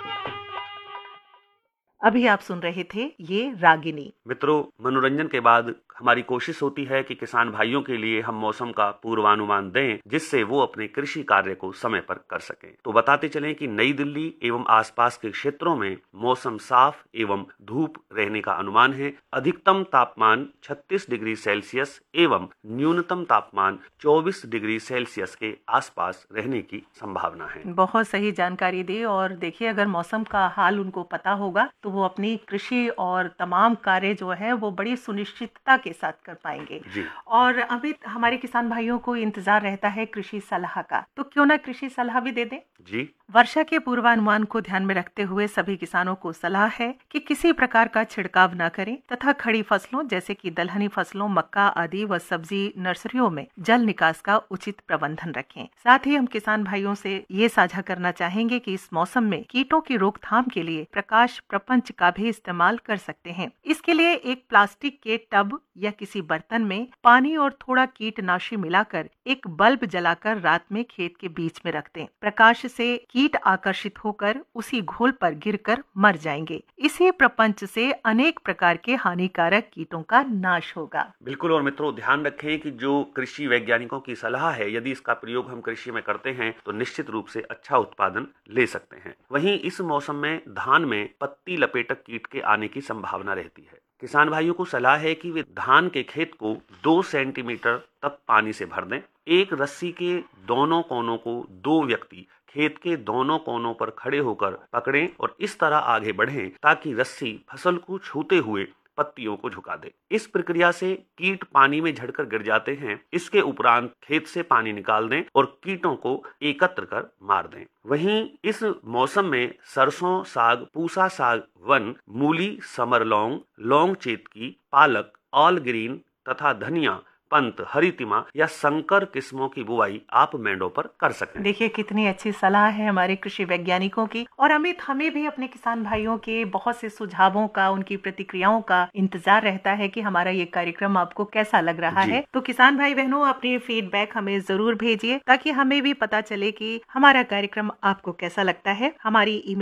अभी आप सुन रहे थे ये रागिनी। मित्रों, मनोरंजन के बाद हमारी कोशिश होती है कि किसान भाइयों के लिए हम मौसम का पूर्वानुमान दें, जिससे वो अपने कृषि कार्य को समय पर कर सकें। तो बताते चलें कि नई दिल्ली एवं आसपास के क्षेत्रों में मौसम साफ एवं धूप रहने का अनुमान है। अधिकतम तापमान 36 डिग्री सेल्सियस एवं न्यूनतम तापमान 24 डिग्री सेल्सियस के आसपास रहने की संभावना है। बहुत सही जानकारी दी। और देखिए, अगर मौसम का हाल उनको पता होगा तो वो अपनी कृषि और तमाम कार्य जो है वो बड़ी सुनिश्चितता के साथ कर पाएंगे। जी। और अभी हमारे किसान भाइयों को इंतजार रहता है कृषि सलाह का, तो क्यों ना कृषि सलाह भी दे दें। जी। वर्षा के पूर्वानुमान को ध्यान में रखते हुए सभी किसानों को सलाह है कि किसी प्रकार का छिड़काव न करें तथा खड़ी फसलों जैसे कि दलहनी फसलों, मक्का आदि व सब्जी नर्सरियों में जल निकास का उचित प्रबंधन रखें। साथ ही हम किसान भाइयों से ये साझा करना चाहेंगे कि इस मौसम में कीटों की रोकथाम के लिए प्रकाश प्रपंच का भी इस्तेमाल कर सकते हैं। इसके लिए एक प्लास्टिक के टब या किसी बर्तन में पानी और थोड़ा कीटनाशी मिलाकर एक बल्ब जलाकर रात में खेत के बीच में रख दें। प्रकाश से कीट आकर्षित होकर उसी घोल पर गिरकर मर जाएंगे। इसी प्रपंच से अनेक प्रकार के हानिकारक कीटों का नाश होगा। बिल्कुल। और मित्रों, ध्यान रखें कि जो कृषि वैज्ञानिकों की सलाह है, यदि इसका प्रयोग हम कृषि में करते हैं तो निश्चित रूप से अच्छा उत्पादन ले सकते हैं। वहीं इस मौसम में धान में पत्ती लपेटक कीट के आने की संभावना रहती है। किसान भाइयों को सलाह है कि वे धान के खेत को 2 सेंटीमीटर तक पानी से भर दें। एक रस्सी के दोनों कोनों को 2 व्यक्ति खेत के दोनों कोनों पर खड़े होकर पकड़ें और इस तरह आगे बढ़ें ताकि रस्सी फसल को छूते हुए पत्तियों को झुका दे। इस प्रक्रिया से कीट पानी में झड़कर गिर जाते हैं। इसके उपरांत खेत से पानी निकाल दें और कीटों को एकत्र कर मार दें। वहीं इस मौसम में सरसों, साग, पूसा साग, वन, मूली, समर लौंग, लौंग चेतकी, पालक, ऑल ग्रीन तथा धनिया, पंत, हरितिमा या संकर किस्मों की बुआई आप मेंढों पर कर सकते हैं। देखिए, कितनी अच्छी सलाह है हमारे कृषि वैज्ञानिकों की। और अमित, हमें भी अपने किसान भाइयों के बहुत से सुझावों का, उनकी प्रतिक्रियाओं का इंतजार रहता है कि हमारा ये कार्यक्रम आपको कैसा लग रहा है। तो किसान भाई बहनों, अपनी फीडबैक हमें जरूर भेजिए ताकि हमें भी पता चले कि हमारा कार्यक्रम आपको कैसा लगता है। हमारी ईमेल